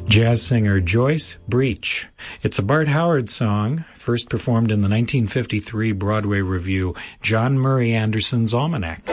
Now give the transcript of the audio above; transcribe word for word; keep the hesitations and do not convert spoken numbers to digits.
Jazz singer Joyce Breach. It's a Bart Howard song, first performed in the nineteen fifty-three Broadway review John Murray Anderson's Almanac.